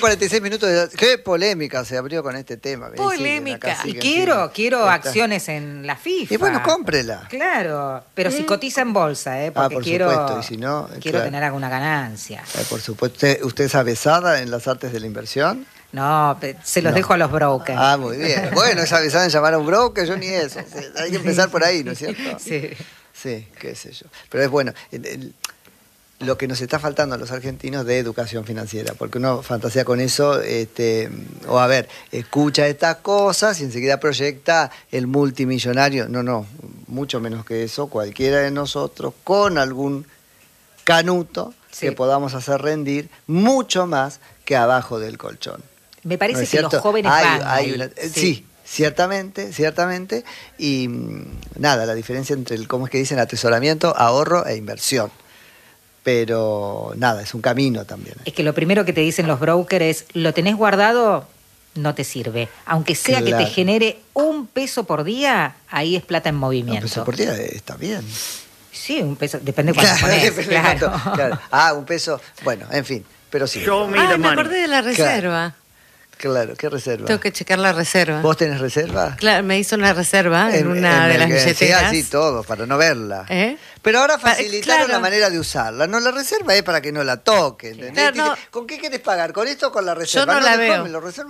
46 minutos qué polémica se abrió con este tema. Polémica. Y quiero acciones en la FIFA. Y bueno, cómprela. Claro, pero si cotiza en bolsa, porque por quiero, supuesto. Y si no, quiero tener alguna ganancia. Por supuesto. ¿Usted es avesada en las artes de la inversión? No, se los dejo a los brokers. Ah, muy bien. Bueno, es avesada en llamar a un broker, yo ni eso. Hay que empezar por ahí, ¿no es cierto? Sí. Sí, qué sé yo. Pero es bueno. Lo que nos está faltando a los argentinos de educación financiera, porque uno fantasea con eso, escucha estas cosas y enseguida proyecta el multimillonario. No, mucho menos que eso, cualquiera de nosotros con algún canuto que podamos hacer rendir mucho más que abajo del colchón. Me parece que los jóvenes van sí, ciertamente, y nada, la diferencia entre ¿cómo es que dicen? Atesoramiento, ahorro e inversión. Pero nada, es un camino también. Es que lo primero que te dicen los brokers es, lo tenés guardado, no te sirve. Aunque sea que te genere $1 por día, ahí es plata en movimiento. $1 por día está bien. Sí, $1, depende de cuánto ponés, claro. $1, bueno, en fin, pero sí. Me acordé de la reserva. Claro, ¿qué reserva? Tengo que checar la reserva. ¿Vos tenés reserva? Claro, me hizo una reserva en una de las billeteras. Sí, todo, para no verla. Pero ahora facilitaron la manera de usarla. No, la reserva es para que no la toquen. ¿Entendés? Claro, ¿Con qué querés pagar? ¿Con esto o con la reserva? Yo no la veo.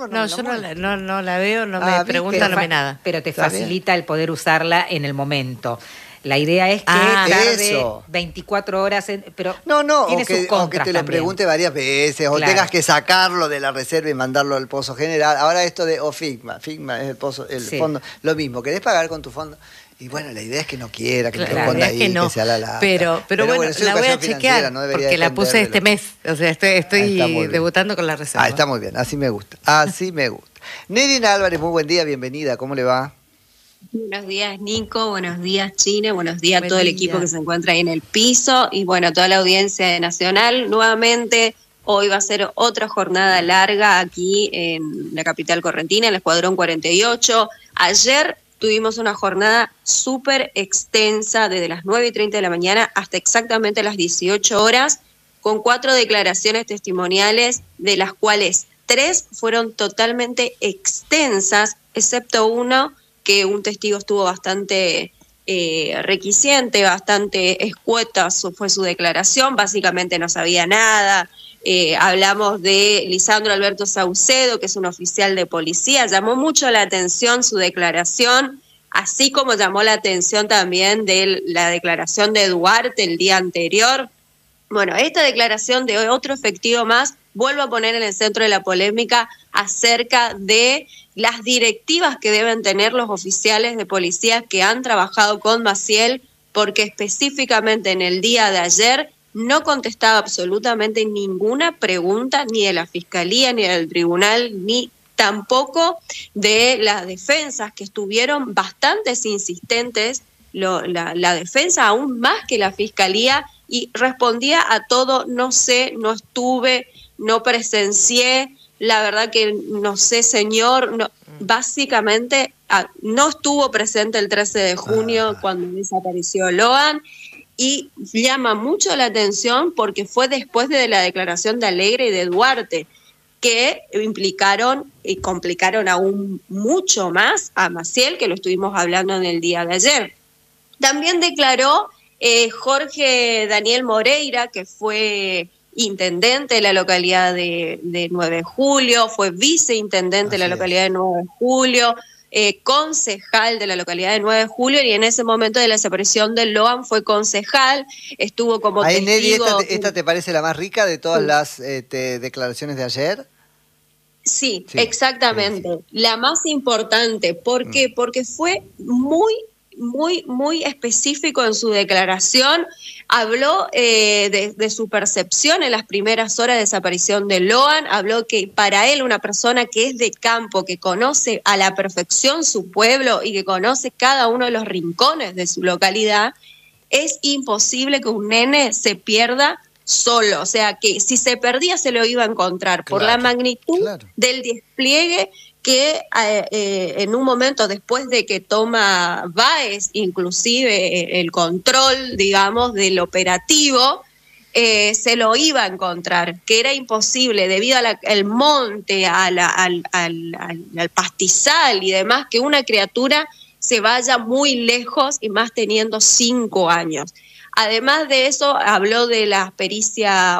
No la veo, no me preguntan, no me nada. Pero te facilita el poder usarla en el momento. La idea es que tarde 24 horas, pero tiene sus contras o que te lo pregunte varias veces, o tengas que sacarlo de la reserva y mandarlo al pozo general. Ahora esto de FIGMA es el pozo, el fondo, lo mismo, ¿querés pagar con tu fondo? Y bueno, la idea es que no quiera, que te lo ponga ahí, que sea la lata. Pero bueno, la voy a chequear, porque la puse este mes. O sea, estoy debutando con la reserva. Está muy bien, así me gusta. Nerina Álvarez, muy buen día, bienvenida, ¿cómo le va? Buenos días, Nico. Buenos días, Chine. Buenos días a todo el equipo que se encuentra ahí en el piso. Y bueno, toda la audiencia de Nacional. Nuevamente, hoy va a ser otra jornada larga aquí en la capital correntina, en el Escuadrón 48. Ayer tuvimos una jornada súper extensa, desde las 9:30 de la mañana hasta exactamente las 18 horas, con 4 declaraciones testimoniales, de las cuales 3 fueron totalmente extensas, excepto uno que un testigo estuvo bastante requisente, bastante escueta fue su declaración, básicamente no sabía nada. Hablamos de Lisandro Alberto Saucedo, que es un oficial de policía, llamó mucho la atención su declaración, así como llamó la atención también de la declaración de Duarte el día anterior. Bueno, esta declaración de otro efectivo más vuelve a poner en el centro de la polémica acerca de las directivas que deben tener los oficiales de policía que han trabajado con Maciel, porque específicamente en el día de ayer no contestaba absolutamente ninguna pregunta ni de la Fiscalía, ni del Tribunal, ni tampoco de las defensas, que estuvieron bastante insistentes, la defensa aún más que la Fiscalía, y respondía a todo, no sé, no estuve, no presencié, la verdad que no sé, señor, no, básicamente no estuvo presente el 13 de junio cuando desapareció Loan, y llama mucho la atención porque fue después de la declaración de Alegre y de Duarte, que implicaron y complicaron aún mucho más a Maciel, que lo estuvimos hablando en el día de ayer. También declaró Jorge Daniel Moreira, que fue intendente de la localidad de 9 de Julio, fue viceintendente de la localidad de 9 de Julio, concejal de la localidad de 9 de Julio, y en ese momento de la desaparición de Loan fue concejal, estuvo como testigo. Nelly, ¿esta te parece la más rica de todas las declaraciones de ayer? Sí, exactamente. Sí. La más importante. ¿Por qué? Porque fue muy específico en su declaración. Habló de su percepción en las primeras horas de desaparición de Loan, habló que para él, una persona que es de campo, que conoce a la perfección su pueblo y que conoce cada uno de los rincones de su localidad, es imposible que un nene se pierda solo, o sea que si se perdía se lo iba a encontrar, por la magnitud del despliegue que en un momento después de que toma Báez inclusive el control, digamos, del operativo, se lo iba a encontrar, que era imposible debido al monte, al pastizal y demás, que una criatura se vaya muy lejos y más teniendo 5 años. Además de eso, habló de la pericia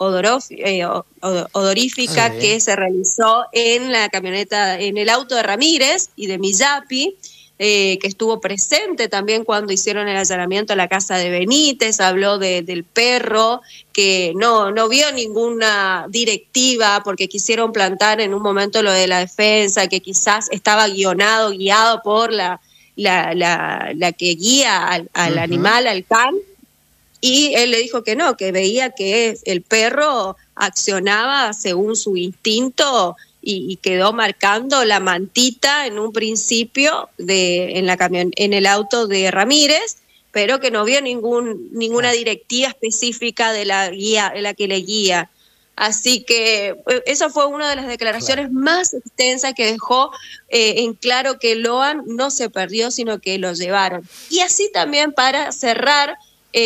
odorífica que se realizó en la camioneta, en el auto de Ramírez y de Millapi, que estuvo presente también cuando hicieron el allanamiento a la casa de Benítez. Habló del perro, que no vio ninguna directiva porque quisieron plantar en un momento lo de la defensa, que quizás estaba guiado por la que guía al animal, al can, y él le dijo que no, que veía que el perro accionaba según su instinto y quedó marcando la mantita en un principio en el auto de Ramírez, pero que no vio ninguna directiva específica de la guía, de la que le guía. Así que esa fue una de las declaraciones más extensas que dejó en claro que Loan no se perdió, sino que lo llevaron. Y así también, para cerrar,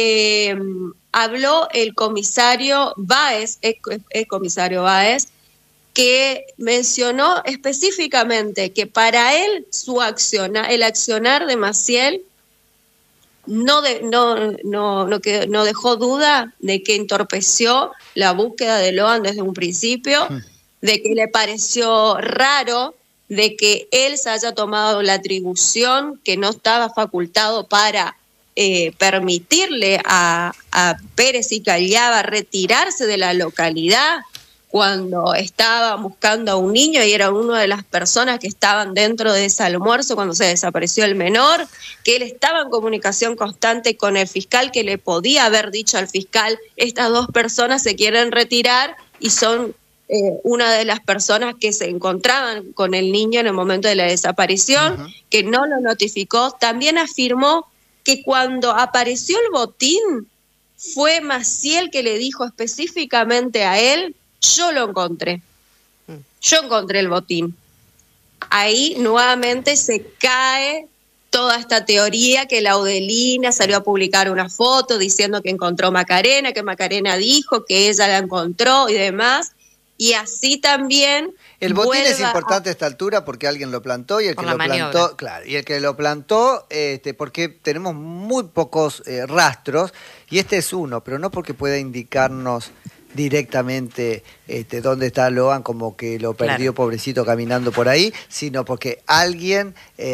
habló el comisario Báez, el comisario Báez, que mencionó específicamente que para él el accionar de Maciel no dejó duda de que entorpeció la búsqueda de Loan desde un principio, de que le pareció raro de que él se haya tomado la atribución, que no estaba facultado para permitirle a Pérez y Callaba retirarse de la localidad cuando estaba buscando a un niño y era una de las personas que estaban dentro de ese almuerzo cuando se desapareció el menor, que él estaba en comunicación constante con el fiscal, que le podía haber dicho al fiscal, estas 2 personas se quieren retirar y son una de las personas que se encontraban con el niño en el momento de la desaparición, que no lo notificó. También afirmó que cuando apareció el botín fue Maciel que le dijo específicamente a él: yo lo encontré, yo encontré el botín. Ahí nuevamente se cae toda esta teoría que Laudelina salió a publicar una foto diciendo que encontró Macarena, que Macarena dijo que ella la encontró y demás, y así también... El botín es importante a esta altura porque alguien lo plantó y el que lo plantó, claro, y el que lo plantó, porque tenemos muy pocos rastros, y este es uno, pero no porque pueda indicarnos directamente dónde está Loan, como que lo perdió, pobrecito, caminando por ahí, sino porque alguien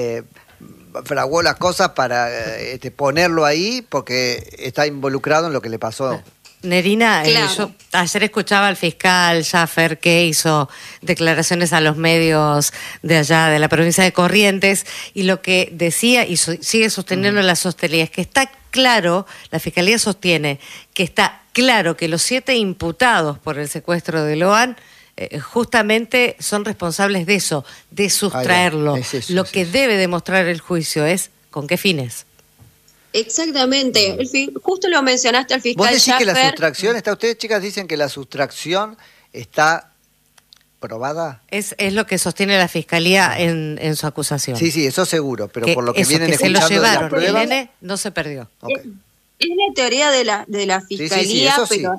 fraguó las cosas para ponerlo ahí porque está involucrado en lo que le pasó. Nerina, yo ayer escuchaba al fiscal Schaffer, que hizo declaraciones a los medios de allá de la provincia de Corrientes, y lo que decía y sigue sosteniendo la Sostelia es que está claro, la fiscalía sostiene que está claro que los 7 imputados por el secuestro de Loan justamente son responsables de eso, de sustraerlo. Lo que debe demostrar el juicio es con qué fines. Exactamente, justo lo mencionaste al fiscal. ¿Vos decís Schaffer, que la sustracción está? Ustedes, chicas, dicen que la sustracción está probada. Es lo que sostiene la fiscalía en su acusación. Sí, eso seguro, pero por lo que vienen que escuchando se lo llevaron, de las pruebas, el nene no se perdió. Es la teoría de la fiscalía,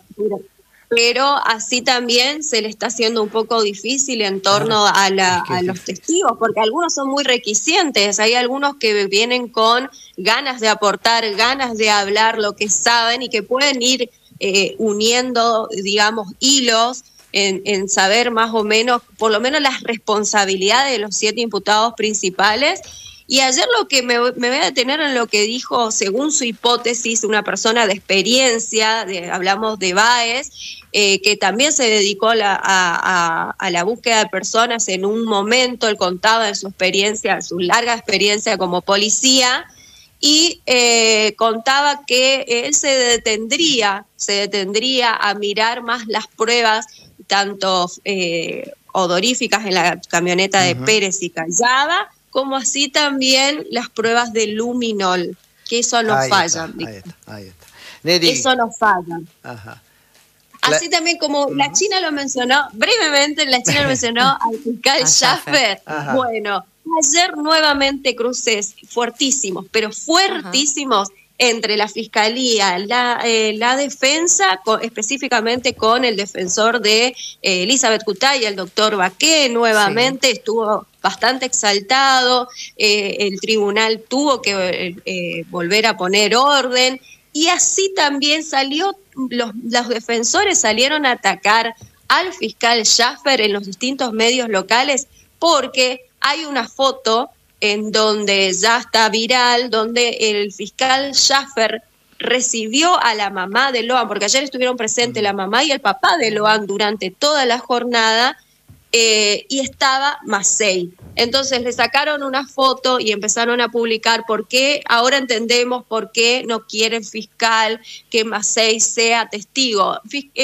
pero así también se le está haciendo un poco difícil en torno a los testigos, porque algunos son muy requisientes, hay algunos que vienen con ganas de aportar, ganas de hablar lo que saben y que pueden ir uniendo, digamos, hilos en saber más o menos, por lo menos las responsabilidades de los 7 imputados principales. Y ayer lo que me voy a detener en lo que dijo, según su hipótesis, una persona de experiencia, hablamos de Báez, que también se dedicó a la búsqueda de personas en un momento. Él contaba de su experiencia, su larga experiencia como policía, y contaba que él se detendría a mirar más las pruebas, tanto odoríficas en la camioneta de Pérez y Callaba, como así también las pruebas de luminol, que eso no falla. Ahí está. Eso no falla. Ajá. Así también como la China lo mencionó, brevemente la China lo mencionó al fiscal Schaffer. Bueno, ayer nuevamente cruces fuertísimos, pero fuertísimos entre la Fiscalía, la defensa, específicamente con el defensor de Elizabeth Cutay, el doctor Baqué, nuevamente estuvo bastante exaltado, el tribunal tuvo que volver a poner orden, y así también los defensores salieron a atacar al fiscal Schaffer en los distintos medios locales, porque hay una foto en donde ya está viral, donde el fiscal Schaffer recibió a la mamá de Loan, porque ayer estuvieron presentes la mamá y el papá de Loan durante toda la jornada, y estaba Mazzei. Entonces le sacaron una foto y empezaron a publicar por qué, ahora entendemos por qué no quiere el fiscal que Mazzei sea testigo.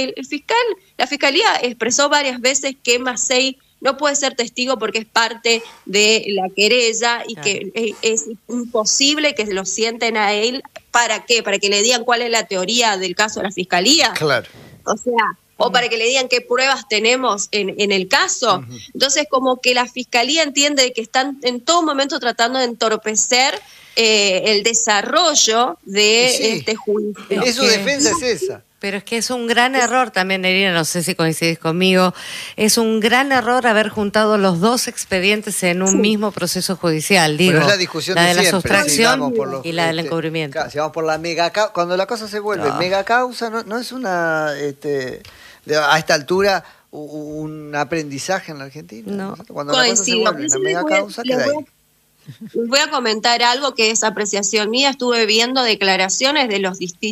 La fiscalía expresó varias veces que Mazzei no puede ser testigo porque es parte de la querella y que es imposible que lo sienten a él. ¿Para qué? ¿Para que le digan cuál es la teoría del caso de la fiscalía? Claro. O sea, o para que le digan qué pruebas tenemos en el caso. Entonces, como que la fiscalía entiende que están en todo momento tratando de entorpecer el desarrollo de este juicio. Su defensa es esa. Pero es que es un gran error también, Nerina, no sé si coincidís conmigo, es un gran error haber juntado los dos expedientes en un mismo proceso judicial, digo. Pero es la discusión la de siempre, la sustracción si y la del encubrimiento. Si vamos por la cuando la cosa se vuelve mega causa, no es una, a esta altura, un aprendizaje en la Argentina. No. Cuando la cosa se vuelve una mega causa, queda ahí. Les voy a comentar algo que es apreciación mía. Estuve viendo declaraciones de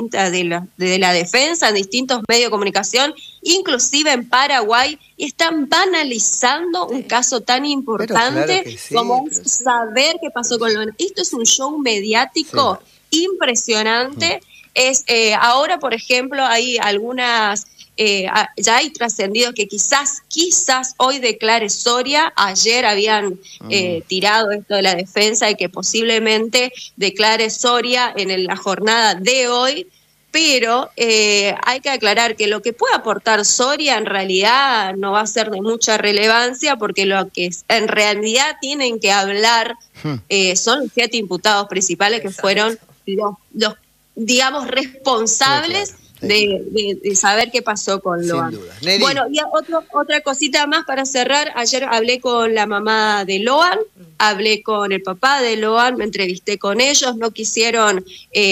la defensa en distintos medios de comunicación, inclusive en Paraguay, y están banalizando un caso tan importante como es saber qué pasó con Loan. Esto es un show mediático impresionante. Ahora, por ejemplo, hay algunas... ya hay trascendidos que quizás hoy declare Soria. Ayer habían tirado esto de la defensa de que posiblemente declare Soria en la jornada de hoy, pero hay que aclarar que lo que puede aportar Soria en realidad no va a ser de mucha relevancia, porque lo que en realidad tienen que hablar son los 7 imputados principales que fueron los digamos, responsables de saber qué pasó con Loan. Bueno, y otra cosita más para cerrar. Ayer hablé con la mamá de Loan, hablé con el papá de Loan, me entrevisté con ellos, no quisieron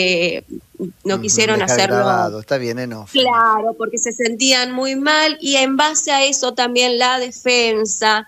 hacerlo. Grabado. Está bien, ¿no? Claro, porque se sentían muy mal, y en base a eso también la defensa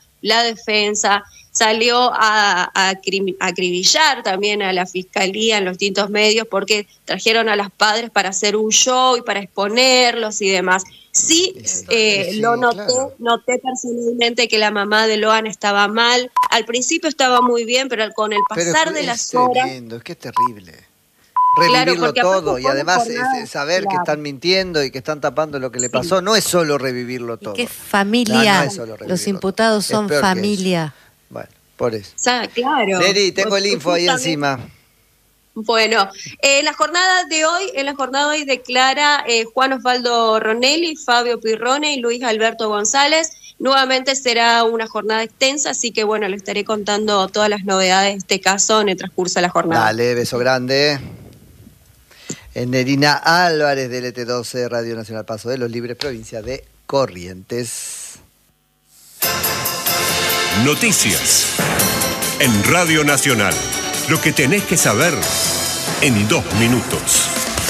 salió a acribillar también a la fiscalía en los distintos medios, porque trajeron a los padres para hacer un show y para exponerlos y demás. Lo noté personalmente que la mamá de Loan estaba mal. Al principio estaba muy bien, pero con el pasar de las horas... Es que es terrible. Revivirlo todo, y además saber que están mintiendo y que están tapando lo que le pasó. No es solo revivirlo todo. ¿Qué familia? No es solo los imputados son familia. Bueno, por eso. Claro. Neri, tengo el info ahí encima. Bueno, en la jornada de hoy declara Juan Osvaldo Ronelli, Fabio Pirrone y Luis Alberto González. Nuevamente será una jornada extensa, así que bueno, le estaré contando todas las novedades de este caso en el transcurso de la jornada. Dale, beso grande. Nerina Álvarez, del ET12, Radio Nacional Paso de los Libres, provincia de Corrientes. Noticias en Radio Nacional. Lo que tenés que saber en 2 minutos.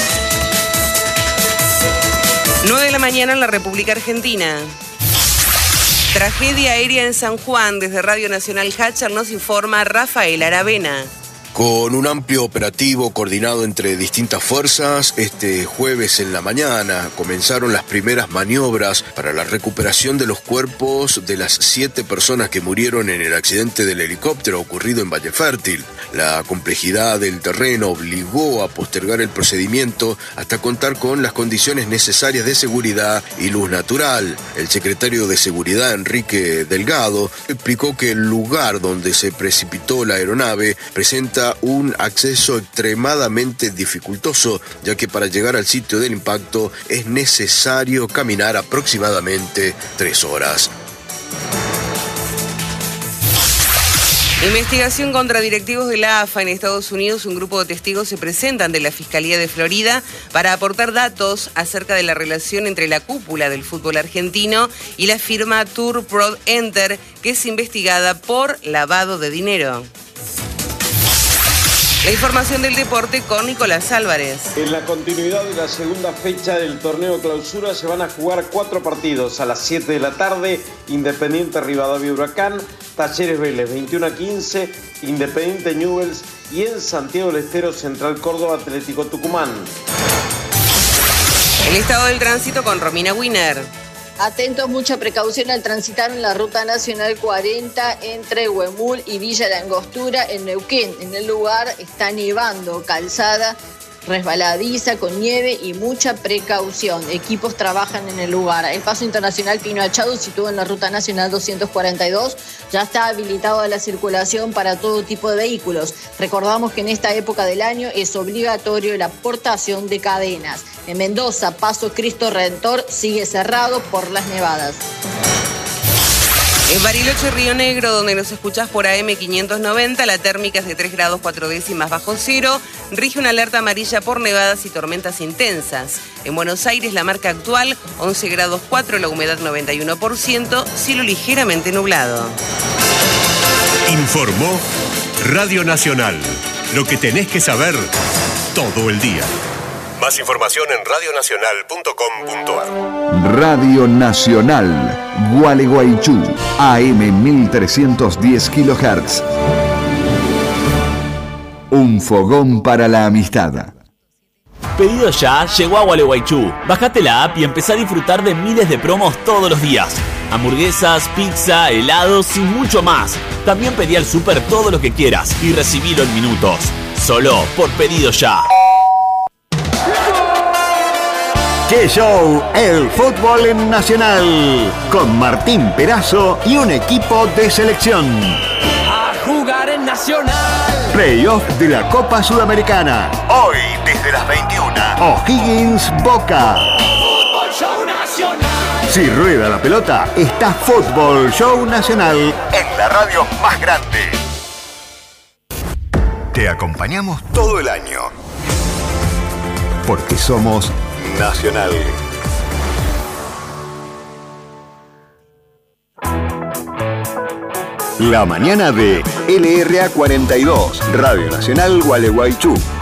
9 de la mañana en la República Argentina. Tragedia aérea en San Juan. Desde Radio Nacional Hatcher nos informa Rafael Aravena. Con un amplio operativo coordinado entre distintas fuerzas, este jueves en la mañana comenzaron las primeras maniobras para la recuperación de los cuerpos de las 7 personas que murieron en el accidente del helicóptero ocurrido en Valle Fértil. La complejidad del terreno obligó a postergar el procedimiento hasta contar con las condiciones necesarias de seguridad y luz natural. El secretario de Seguridad, Enrique Delgado, explicó que el lugar donde se precipitó la aeronave presenta un acceso extremadamente dificultoso, ya que para llegar al sitio del impacto es necesario caminar aproximadamente 3 horas. Investigación contra directivos de la AFA en Estados Unidos. Un grupo de testigos se presenta ante la Fiscalía de Florida para aportar datos acerca de la relación entre la cúpula del fútbol argentino y la firma Tour Pro Enter, que es investigada por lavado de dinero. La información del deporte con Nicolás Álvarez. En la continuidad de la segunda fecha del torneo clausura se van a jugar 4 partidos. A las 7 de la tarde, Independiente Rivadavia Huracán, Talleres Vélez 21-15, Independiente Newell's y en Santiago del Estero Central Córdoba Atlético Tucumán. El estado del tránsito con Romina Wiener. Atentos, mucha precaución al transitar en la Ruta Nacional 40 entre Huemul y Villa La Angostura en Neuquén. En el lugar está nevando, calzada resbaladiza con nieve y mucha precaución. Equipos trabajan en el lugar. El paso internacional Pino Achado, situado en la Ruta Nacional 242, ya está habilitado a la circulación para todo tipo de vehículos. Recordamos que en esta época del año es obligatorio la portación de cadenas. En Mendoza, Paso Cristo Redentor sigue cerrado por las nevadas. En Bariloche y Río Negro, donde nos escuchás por AM 590, la térmica es de 3 grados 4 décimas bajo cero. Rige una alerta amarilla por nevadas y tormentas intensas. En Buenos Aires, la marca actual, 11 grados 4, la humedad 91%, cielo ligeramente nublado. Informó Radio Nacional. Lo que tenés que saber todo el día. Más información en radionacional.com.ar. Radio Nacional, Gualeguaychú, AM 1310 kHz. Un fogón para la amistad. Pedido Ya llegó a Gualeguaychú. Bajate la app y empezá a disfrutar de miles de promos todos los días. Hamburguesas, pizza, helados y mucho más. También pedí al súper todo lo que quieras y recibilo en minutos. Solo por Pedido Ya. ¡Qué show! El fútbol en Nacional. Con Martín Perazo y un equipo de selección. A jugar en Nacional. Playoff de la Copa Sudamericana. Hoy desde las 21. O'Higgins Boca. Fútbol Show Nacional. Si rueda la pelota, está Fútbol Show Nacional en la radio más grande. Te acompañamos todo el año. Porque somos Nacional. La mañana de LRA 42, Radio Nacional Gualeguaychú.